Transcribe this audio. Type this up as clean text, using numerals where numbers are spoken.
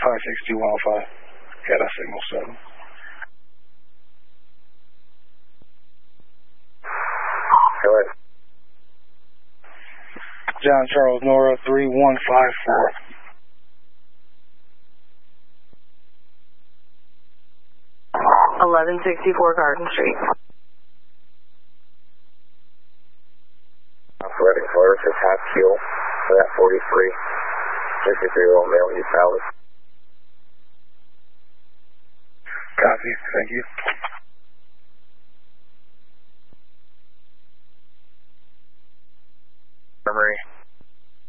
562-105. Got a signal 7. Go ahead. John Charles Nora 3154. Garden Street. Operating Florida says half fuel for that 43. 53-year-old male, East Valley. Copy. Thank you.